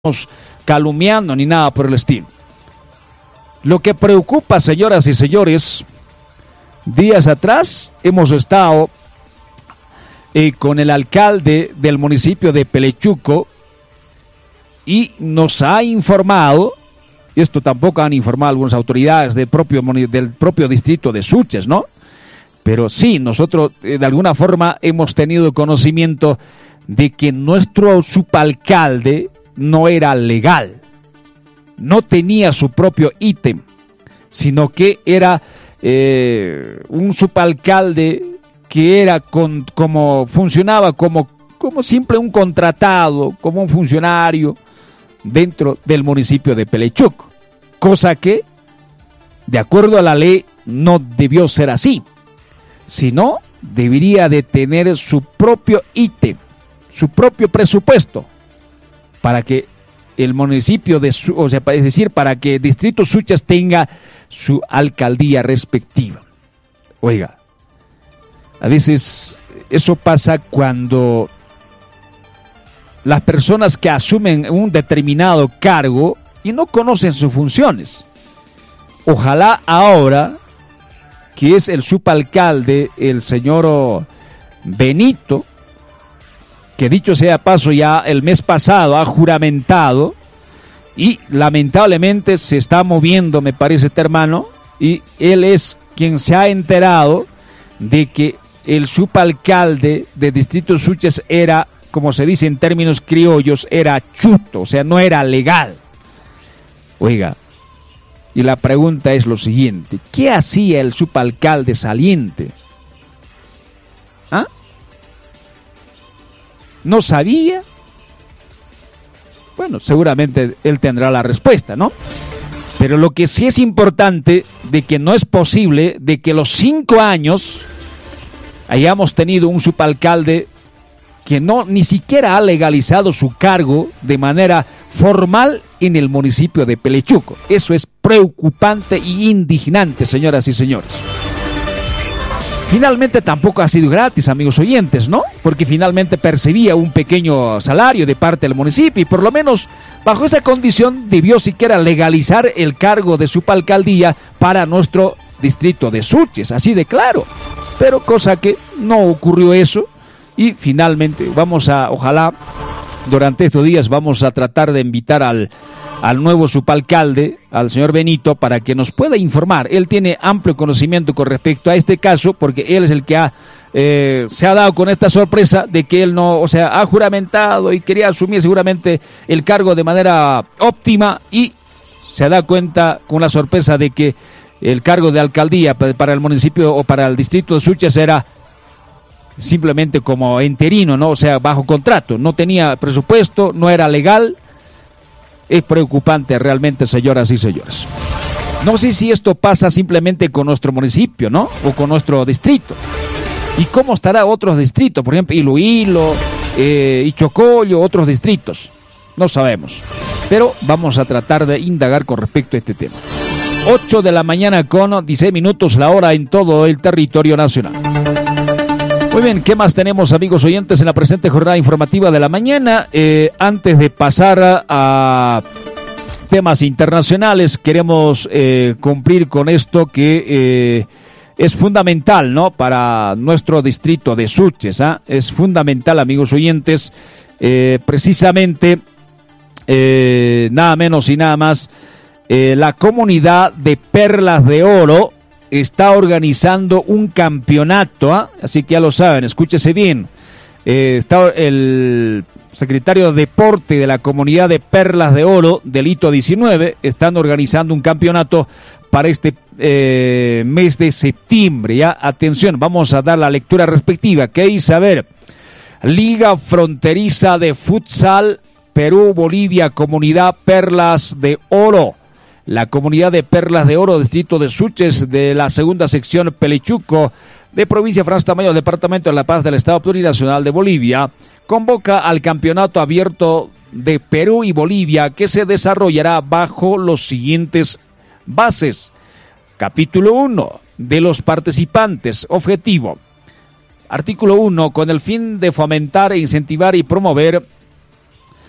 calumniando ni nada por el estilo. Lo que preocupa, señoras y señores, días atrás hemos estado con el alcalde del municipio de Pelechuco y nos ha informado, esto tampoco han informado algunas autoridades del propio distrito de Suches, ¿no? Pero sí, nosotros de alguna forma hemos tenido conocimiento de que nuestro subalcalde no era legal, no tenía su propio ítem, sino que era un subalcalde que era funcionaba como simple un contratado, como un funcionario dentro del municipio de Pelechuco, cosa que, de acuerdo a la ley, no debió ser así, sino debería de tener su propio ítem, su propio presupuesto, para que el municipio es decir, para que Distrito Suches tenga su alcaldía respectiva. Oiga, a veces eso pasa cuando las personas que asumen un determinado cargo y no conocen sus funciones. Ojalá ahora, que es el subalcalde, el señor Benito, que dicho sea paso ya el mes pasado ha juramentado y lamentablemente se está moviendo, me parece, este hermano, y él es quien se ha enterado de que el subalcalde de Distrito Suches era, como se dice en términos criollos, era chuto, o sea, no era legal. Oiga, y la pregunta es lo siguiente: ¿qué hacía el subalcalde saliente? ¿Ah? ¿No sabía? Bueno, seguramente él tendrá la respuesta, ¿no? Pero lo que sí es importante, de que no es posible de que los 5 años hayamos tenido un subalcalde que ni siquiera ha legalizado su cargo de manera formal en el municipio de Pelechuco. Eso es preocupante y indignante, señoras y señores. Finalmente tampoco ha sido gratis, amigos oyentes, ¿no? Porque finalmente percibía un pequeño salario de parte del municipio y por lo menos bajo esa condición debió siquiera legalizar el cargo de subalcaldía para nuestro distrito de Suches, así de claro. Pero cosa que no ocurrió eso y finalmente ojalá durante estos días vamos a tratar de invitar al nuevo subalcalde, al señor Benito, para que nos pueda informar. Él tiene amplio conocimiento con respecto a este caso, porque él es el que se ha dado con esta sorpresa de que él ha juramentado y quería asumir seguramente el cargo de manera óptima y se da cuenta con la sorpresa de que el cargo de alcaldía para el municipio o para el distrito de Suches era simplemente como interino, ¿no? O sea, bajo contrato, no tenía presupuesto, no era legal. Es preocupante realmente, señoras y señores. No sé si esto pasa simplemente con nuestro municipio, ¿no? O con nuestro distrito. ¿Y cómo estará otros distritos? Por ejemplo, Iloilo, Ichocollo, otros distritos. No sabemos. Pero vamos a tratar de indagar con respecto a este tema. 8 de la mañana con 16 minutos la hora en todo el territorio nacional. Muy bien, ¿qué más tenemos, amigos oyentes, en la presente jornada informativa de la mañana? Antes de pasar a temas internacionales, queremos cumplir con esto que es fundamental, ¿no? Para nuestro distrito de Suches, ¿ah? Es fundamental, amigos oyentes, precisamente, nada menos y nada más, la comunidad de Perlas de Oro está organizando un campeonato, ¿eh? Así que ya lo saben, escúchese bien. Está el secretario de Deporte de la comunidad de Perlas de Oro del Hito 19, están organizando un campeonato para este mes de septiembre. Ya, atención, vamos a dar la lectura respectiva. ¿Qué dice? A ver, Liga Fronteriza de Futsal Perú-Bolivia, comunidad Perlas de Oro. La comunidad de Perlas de Oro, distrito de Suches, de la segunda sección Pelechuco, de provincia Franz Tamayo, departamento de La Paz del Estado Plurinacional de Bolivia, convoca al campeonato abierto de Perú y Bolivia que se desarrollará bajo los siguientes bases. Capítulo 1 de los participantes. Objetivo. Artículo 1. Con el fin de fomentar, incentivar y promover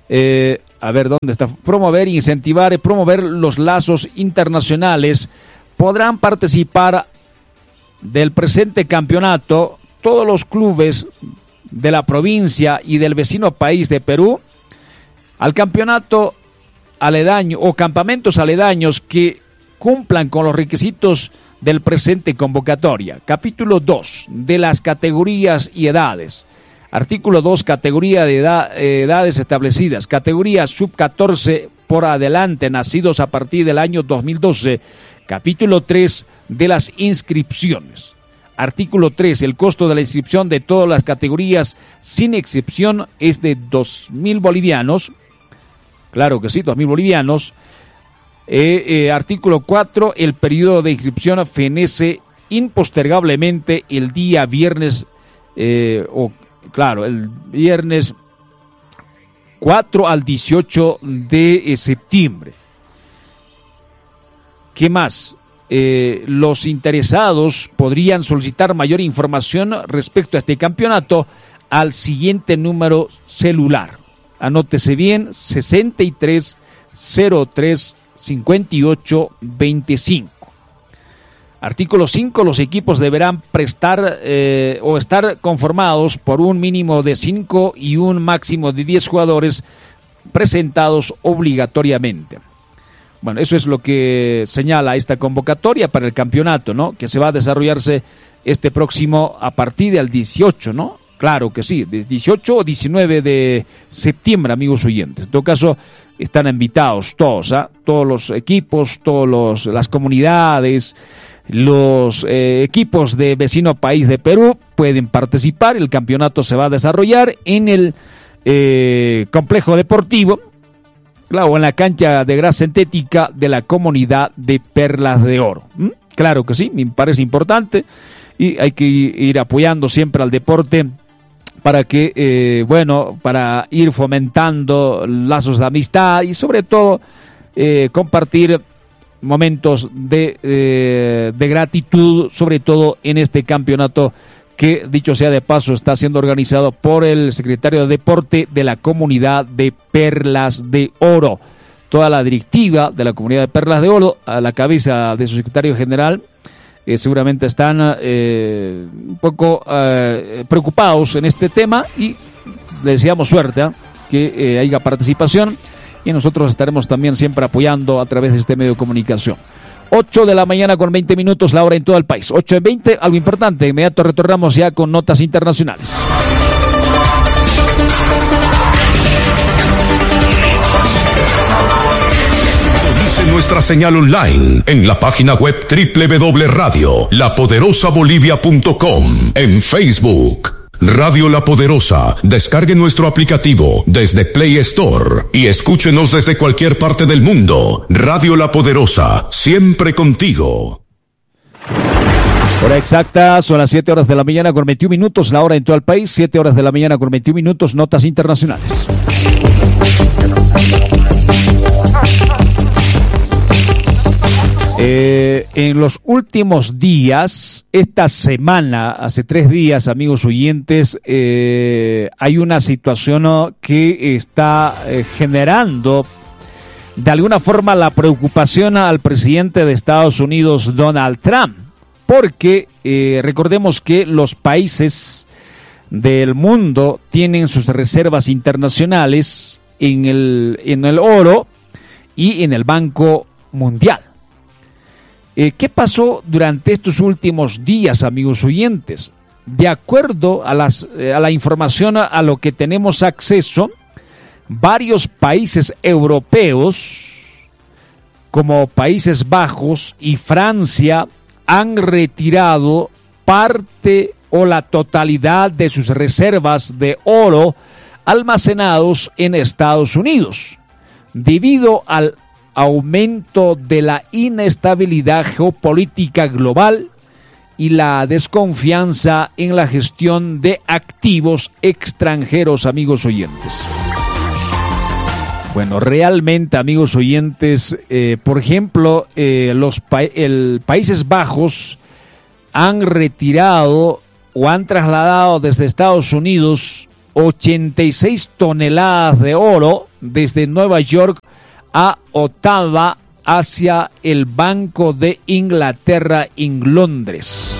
A ver, ¿dónde está? Promover, incentivar y promover los lazos internacionales. Podrán participar del presente campeonato todos los clubes de la provincia y del vecino país de Perú al campeonato aledaño o campamentos aledaños que cumplan con los requisitos del presente convocatoria. Capítulo 2 de las categorías y edades. Artículo 2, categoría de edades establecidas. Categoría sub-14 por adelante, nacidos a partir del año 2012. Capítulo 3 de las inscripciones. Artículo 3, el costo de la inscripción de todas las categorías, sin excepción, es de 2.000 bolivianos. Claro que sí, 2.000 bolivianos. Artículo 4, el periodo de inscripción fenece impostergablemente el día viernes, el viernes 4 al 18 de septiembre. ¿Qué más? Los interesados podrían solicitar mayor información respecto a este campeonato al siguiente número celular. Anótese bien, 63 03 58 25. Artículo 5. Los equipos deberán prestar o estar conformados por un mínimo de 5 y un máximo de 10 jugadores presentados obligatoriamente. Bueno, eso es lo que señala esta convocatoria para el campeonato, ¿no? Que se va a desarrollarse este próximo a partir del 18, ¿no? Claro que sí, del 18 o 19 de septiembre, amigos oyentes. En todo caso, están invitados todos, todos los equipos, todas las comunidades, los equipos de vecino país de Perú pueden participar. El campeonato se va a desarrollar en el complejo deportivo, claro, en la cancha de grasa sintética de la comunidad de Perlas de Oro. Claro que sí, me parece importante y hay que ir apoyando siempre al deporte para que, para ir fomentando lazos de amistad y sobre todo compartir momentos de gratitud, sobre todo en este campeonato que, dicho sea de paso, está siendo organizado por el secretario de Deporte de la comunidad de Perlas de Oro. Toda la directiva de la comunidad de Perlas de Oro, a la cabeza de su secretario general, seguramente están un poco preocupados en este tema y le deseamos suerte, que haya participación y nosotros estaremos también siempre apoyando a través de este medio de comunicación. 8 de la mañana con 20 minutos, la hora en todo el país. 8:20, algo importante, de inmediato retornamos ya con notas internacionales. Nuestra señal online en la página web www.radiolapoderosabolivia.com, en Facebook Radio La Poderosa. Descargue nuestro aplicativo desde Play Store y escúchenos desde cualquier parte del mundo. Radio La Poderosa, siempre contigo. Hora exacta, son las 7 horas de la mañana con 21 minutos, la hora en todo el país, 7 horas de la mañana con 21 minutos, notas internacionales. En los últimos días, esta semana, hace 3 días, amigos oyentes, hay una situación que está generando de alguna forma la preocupación al presidente de Estados Unidos, Donald Trump, porque recordemos que los países del mundo tienen sus reservas internacionales en el oro y en el Banco Mundial. ¿Qué pasó durante estos últimos días, amigos oyentes? De acuerdo a la información a lo que tenemos acceso, varios países europeos, como Países Bajos y Francia, han retirado parte o la totalidad de sus reservas de oro almacenados en Estados Unidos, debido al aumento de la inestabilidad geopolítica global y la desconfianza en la gestión de activos extranjeros, amigos oyentes. Bueno, realmente, amigos oyentes, por ejemplo, Países Bajos han retirado o han trasladado desde Estados Unidos 86 toneladas de oro desde Nueva York a Ottawa hacia el Banco de Inglaterra en Londres.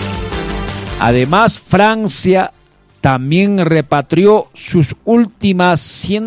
Además, Francia también repatrió sus últimas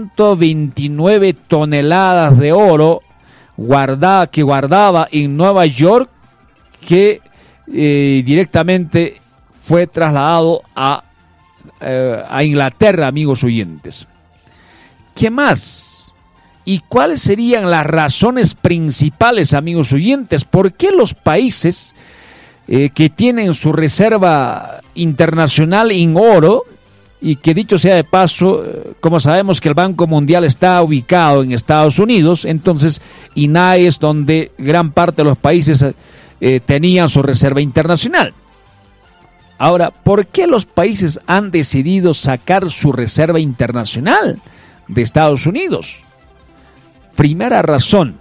129 toneladas de oro que guardaba en Nueva York, que directamente fue trasladado a Inglaterra, amigos oyentes. ¿Qué más? ¿Y cuáles serían las razones principales, amigos oyentes? ¿Por qué los países que tienen su reserva internacional en oro, y que dicho sea de paso, como sabemos que el Banco Mundial está ubicado en Estados Unidos, entonces INAE es donde gran parte de los países tenían su reserva internacional? Ahora, ¿por qué los países han decidido sacar su reserva internacional de Estados Unidos? Primera razón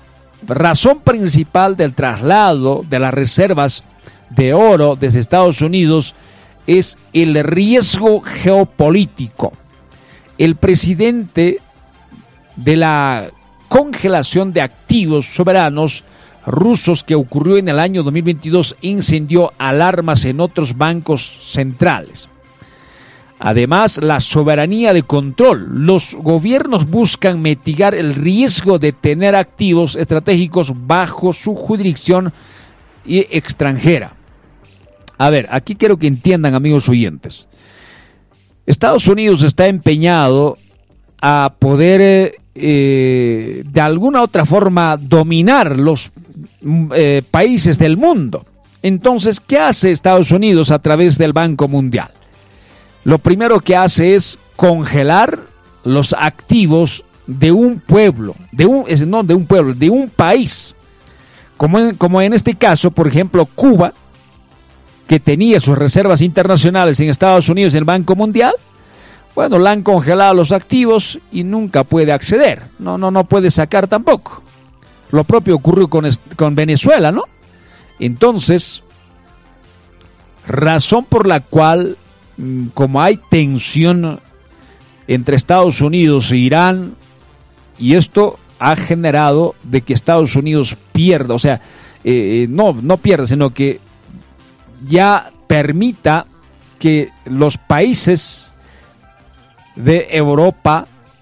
principal del traslado de las reservas de oro desde Estados Unidos es el riesgo geopolítico. El presidente de la congelación de activos soberanos rusos que ocurrió en el año 2022 encendió alarmas en otros bancos centrales. Además, la soberanía de control. Los gobiernos buscan mitigar el riesgo de tener activos estratégicos bajo su jurisdicción y extranjera. A ver, aquí quiero que entiendan, amigos oyentes. Estados Unidos está empeñado a poder de alguna otra forma dominar los países del mundo. Entonces, ¿qué hace Estados Unidos a través del Banco Mundial? Lo primero que hace es congelar los activos de un pueblo, de un país. Como en este caso, por ejemplo, Cuba, que tenía sus reservas internacionales en Estados Unidos en el Banco Mundial, bueno, le han congelado los activos y nunca puede acceder, no puede sacar tampoco. Lo propio ocurrió con Venezuela, ¿no? Entonces, razón por la cual, como hay tensión entre Estados Unidos e Irán, y esto ha generado de que Estados Unidos pierda, o sea, no pierda, sino que ya permita que los países de Europa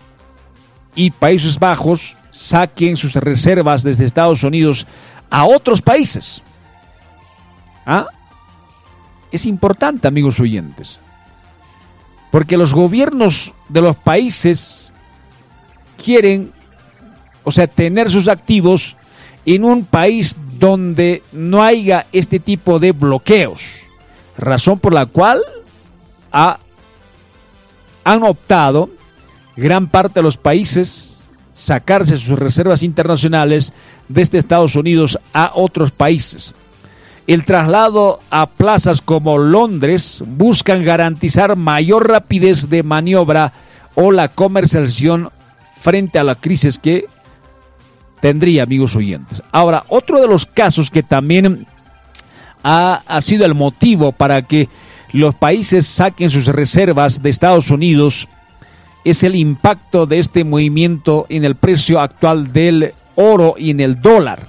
y Países Bajos saquen sus reservas desde Estados Unidos a otros países. ¿Ah? Es importante, amigos oyentes, porque los gobiernos de los países quieren, o sea, tener sus activos en un país donde no haya este tipo de bloqueos, razón por la cual han optado gran parte de los países sacarse sus reservas internacionales desde Estados Unidos a otros países. El traslado a plazas como Londres buscan garantizar mayor rapidez de maniobra o la comercialización frente a la crisis que tendría, amigos oyentes. Ahora, otro de los casos que también ha sido el motivo para que los países saquen sus reservas de Estados Unidos es el impacto de este movimiento en el precio actual del oro y en el dólar.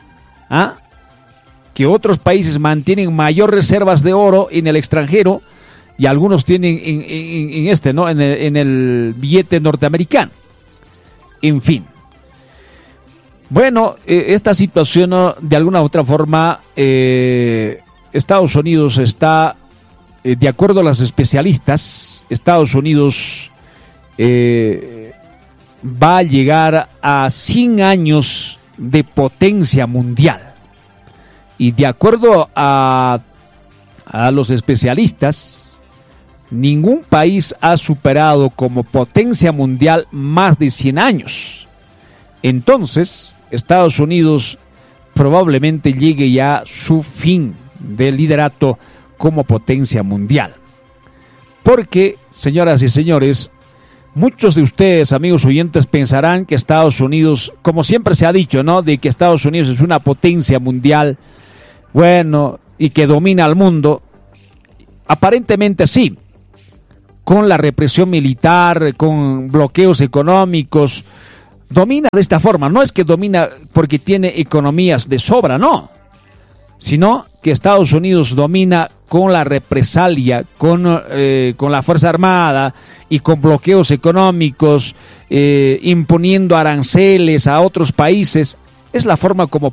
Que otros países mantienen mayor reservas de oro en el extranjero y algunos tienen en el billete norteamericano. En fin. Bueno, esta situación de alguna u otra forma, Estados Unidos está, de acuerdo a los especialistas, Estados Unidos va a llegar a 100 años de potencia mundial. Y de acuerdo a los especialistas, ningún país ha superado como potencia mundial más de 100 años. Entonces, Estados Unidos probablemente llegue ya a su fin de liderato como potencia mundial. Porque, señoras y señores, muchos de ustedes, amigos oyentes, pensarán que Estados Unidos, como siempre se ha dicho, ¿no?, de que Estados Unidos es una potencia mundial, bueno, y que domina al mundo. Aparentemente sí, con la represión militar, con bloqueos económicos, domina de esta forma. No es que domina porque tiene economías de sobra, no, sino que Estados Unidos domina con la represalia, con la Fuerza Armada y con bloqueos económicos, imponiendo aranceles a otros países. Es la forma como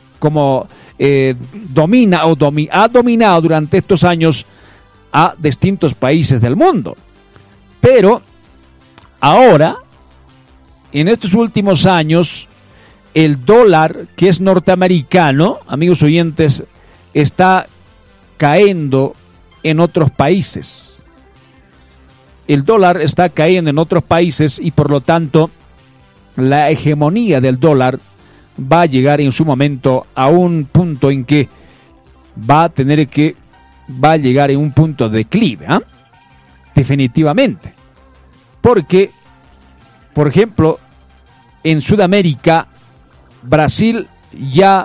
domina o ha dominado durante estos años a distintos países del mundo. Pero ahora, en estos últimos años, el dólar, que es norteamericano, amigos oyentes, está cayendo en otros países. El dólar está cayendo en otros países y por lo tanto la hegemonía del dólar va a llegar en su momento a un punto en que va a llegar en un punto de declive, ¿eh? Definitivamente. Porque, por ejemplo, en Sudamérica, Brasil ya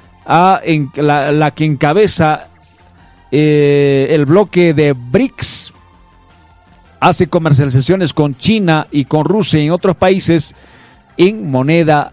la que encabeza el bloque de BRICS, hace comercializaciones con China y con Rusia y en otros países en moneda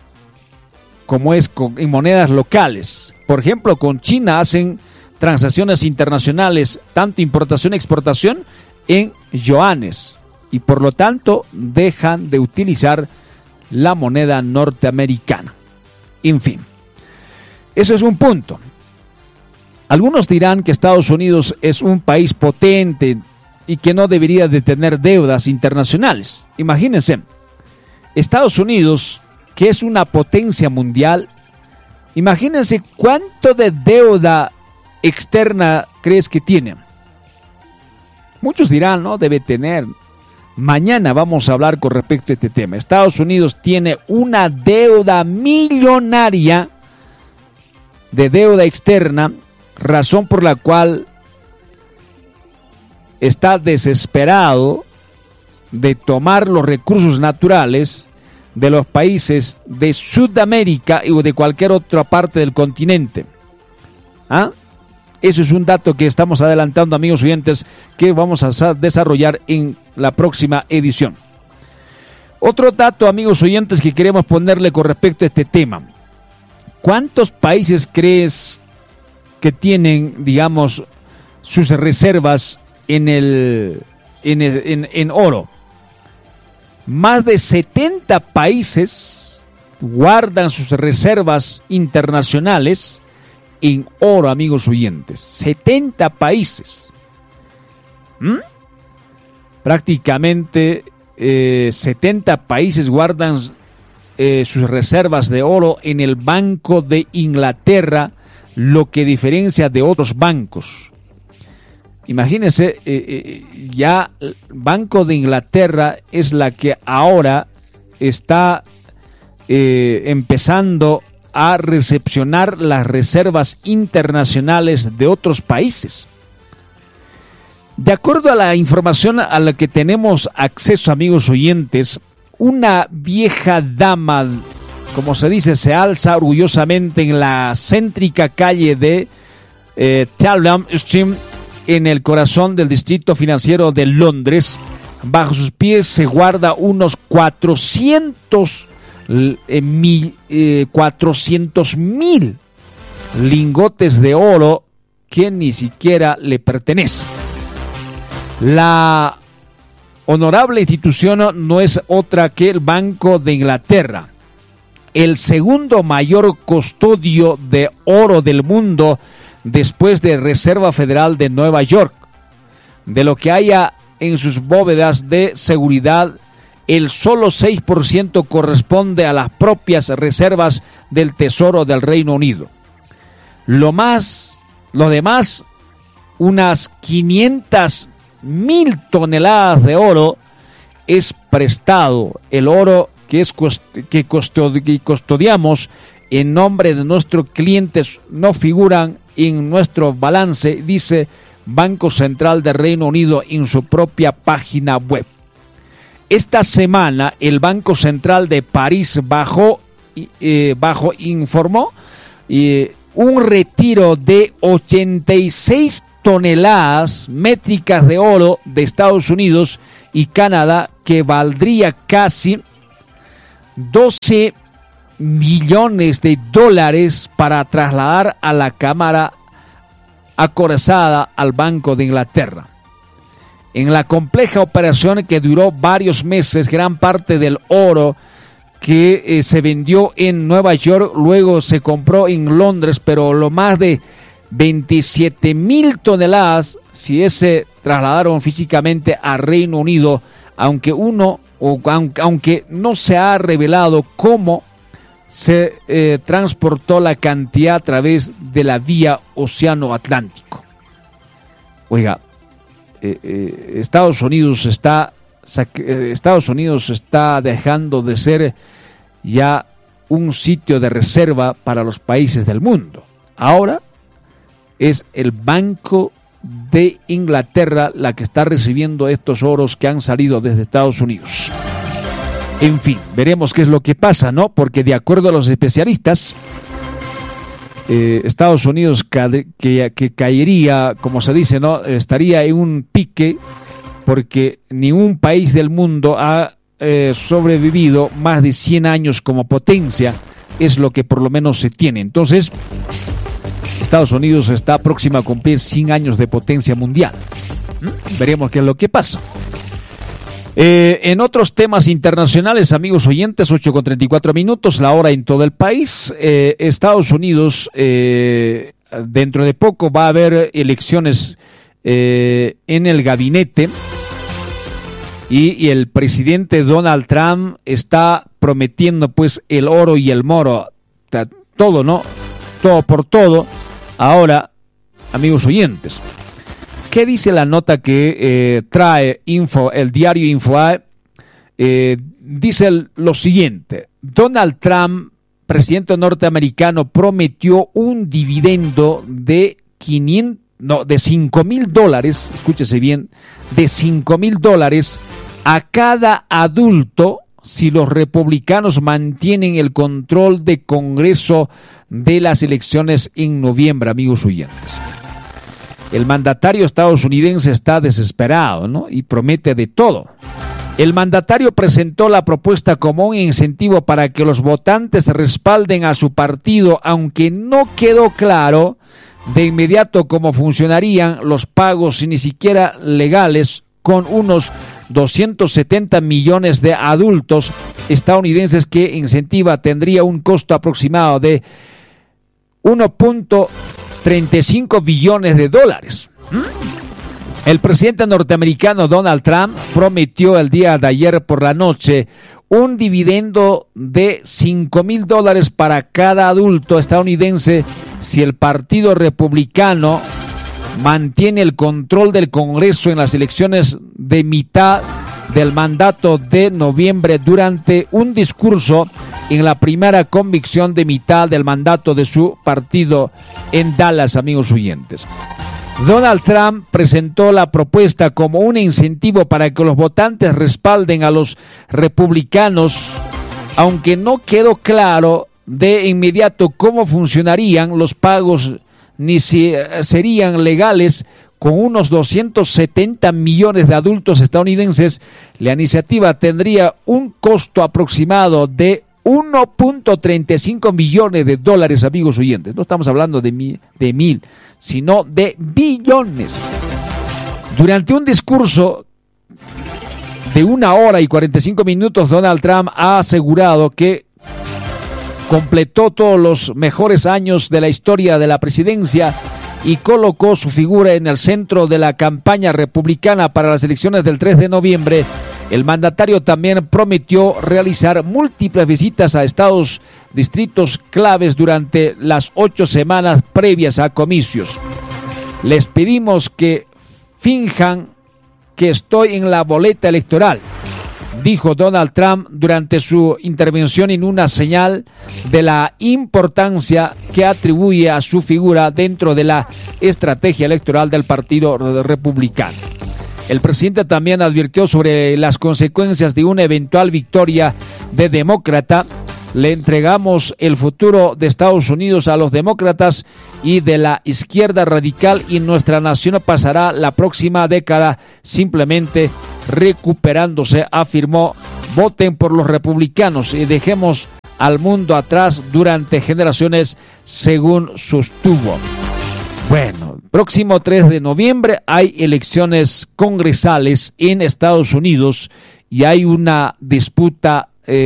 en monedas locales. Por ejemplo, con China hacen transacciones internacionales, tanto importación y exportación, en yuanes, y por lo tanto dejan de utilizar la moneda norteamericana. En fin, eso es un punto. Algunos dirán que Estados Unidos es un país potente y que no debería de tener deudas internacionales. Imagínense, Estados Unidos, que es una potencia mundial, imagínense cuánto de deuda externa crees que tiene. Muchos dirán, no, debe tener. Mañana vamos a hablar con respecto a este tema. Estados Unidos tiene una deuda millonaria de deuda externa, razón por la cual está desesperado de tomar los recursos naturales de los países de Sudamérica y de cualquier otra parte del continente. ¿Ah? Eso es un dato que estamos adelantando, amigos oyentes, que vamos a desarrollar en la próxima edición. Otro dato, amigos oyentes, que queremos ponerle con respecto a este tema. ¿Cuántos países crees que tienen, digamos, sus reservas en oro? Más de 70 países guardan sus reservas internacionales en oro, amigos oyentes. 70 países. Prácticamente 70 países guardan sus reservas de oro en el Banco de Inglaterra, lo que diferencia de otros bancos. Imagínense, ya el Banco de Inglaterra es la que ahora está empezando a recepcionar las reservas internacionales de otros países. De acuerdo a la información a la que tenemos acceso, amigos oyentes, una vieja dama, como se dice, se alza orgullosamente en la céntrica calle de Thalham Street, en el corazón del distrito financiero de Londres. Bajo sus pies se guarda unos 400,000 lingotes de oro que ni siquiera le pertenece. La honorable institución no es otra que el Banco de Inglaterra, el segundo mayor custodio de oro del mundo después de Reserva Federal de Nueva York. De lo que haya en sus bóvedas de seguridad, el solo 6% corresponde a las propias reservas del Tesoro del Reino Unido. Lo demás, unas 500,000 toneladas de oro es prestado. El oro que custodiamos en nombre de nuestros clientes no figuran en nuestro balance, dice Banco Central del Reino Unido en su propia página web. Esta semana el Banco Central de París informó un retiro de 86 toneladas métricas de oro de Estados Unidos y Canadá, que valdría casi 12 millones de dólares para trasladar a la Cámara acorazada al Banco de Inglaterra. En la compleja operación que duró varios meses, gran parte del oro que se vendió en Nueva York luego se compró en Londres, pero lo más de 27,000 toneladas si se trasladaron físicamente a Reino Unido, aunque no se ha revelado cómo se transportó la cantidad a través de la vía Océano Atlántico. Oiga, Estados Unidos está dejando de ser ya un sitio de reserva para los países del mundo. Ahora es el Banco de Inglaterra la que está recibiendo estos oros que han salido desde Estados Unidos. En fin, veremos qué es lo que pasa, ¿no? Porque de acuerdo a los especialistas, Estados Unidos que caería, como se dice, ¿no? Estaría en un pique, porque ningún país del mundo ha sobrevivido más de 100 años como potencia, es lo que por lo menos se tiene. Entonces, Estados Unidos está próximo a cumplir 100 años de potencia mundial. Veremos qué es lo que pasa. En otros temas internacionales, amigos oyentes, 8:34, la hora en todo el país. Estados Unidos, dentro de poco va a haber elecciones en el gabinete y el presidente Donald Trump está prometiendo pues el oro y el moro, todo, ¿no? Todo por todo. Ahora, amigos oyentes, ¿qué dice la nota que trae el diario Infobae? Dice lo siguiente: Donald Trump, presidente norteamericano, prometió un dividendo de $5,000, escúchese bien, de $5,000 a cada adulto si los republicanos mantienen el control de Congreso de las elecciones en noviembre, amigos oyentes. El mandatario estadounidense está desesperado, ¿no? Y promete de todo. El mandatario presentó la propuesta como un incentivo para que los votantes respalden a su partido, aunque no quedó claro de inmediato cómo funcionarían los pagos ni siquiera legales, con unos 270 millones de adultos estadounidenses que incentiva tendría un costo aproximado de 1.35 billones de dólares. El presidente norteamericano Donald Trump prometió el día de ayer por la noche un dividendo de $5,000 para cada adulto estadounidense si el Partido Republicano mantiene el control del Congreso en las elecciones de mitad del mandato de noviembre, durante un discurso en la primera convicción de mitad del mandato de su partido en Dallas, amigos oyentes. Donald Trump presentó la propuesta como un incentivo para que los votantes respalden a los republicanos, aunque no quedó claro de inmediato cómo funcionarían los pagos ni si serían legales. Con unos 270 millones de adultos estadounidenses, la iniciativa tendría un costo aproximado de 1.35 billones de dólares, amigos oyentes. No estamos hablando de mil, sino de billones. Durante un discurso de 1 hora y 45 minutos, Donald Trump ha asegurado que completó todos los mejores años de la historia de la presidencia y colocó su figura en el centro de la campaña republicana para las elecciones del 3 de noviembre. El mandatario también prometió realizar múltiples visitas a distritos claves durante las 8 semanas previas a comicios. Les pedimos que finjan que estoy en la boleta electoral, dijo Donald Trump durante su intervención, en una señal de la importancia que atribuye a su figura dentro de la estrategia electoral del Partido Republicano. El presidente también advirtió sobre las consecuencias de una eventual victoria de demócrata le entregamos el futuro de Estados Unidos a los demócratas y de la izquierda radical, y nuestra nación pasará la próxima década simplemente recuperándose, afirmó. Voten por los republicanos y dejemos al mundo atrás durante generaciones, según sostuvo. Bueno, próximo 3 de noviembre hay elecciones congresales en Estados Unidos y hay una disputa,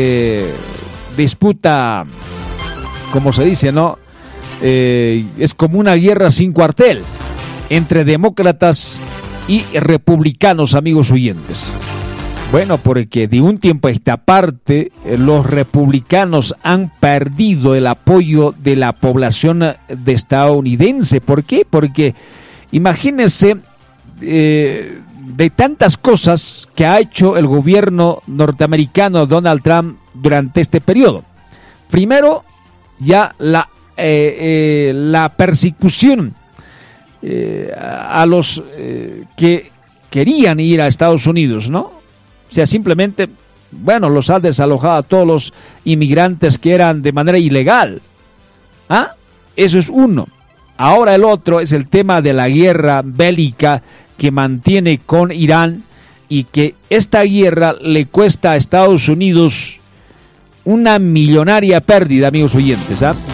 como se dice, ¿no? Es como una guerra sin cuartel entre demócratas y republicanos, amigos oyentes. Bueno, porque de un tiempo a esta parte los republicanos han perdido el apoyo de la población estadounidense. ¿Por qué? Porque imagínense de tantas cosas que ha hecho el gobierno norteamericano Donald Trump durante este periodo. Primero, ya la persecución a los que querían ir a Estados Unidos, ¿no? O sea, simplemente, bueno, los ha desalojado a todos los inmigrantes que eran de manera ilegal. ¿Ah? Eso es uno. Ahora el otro es el tema de la guerra bélica que mantiene con Irán, y que esta guerra le cuesta a Estados Unidos una millonaria pérdida, amigos oyentes, ¿ah?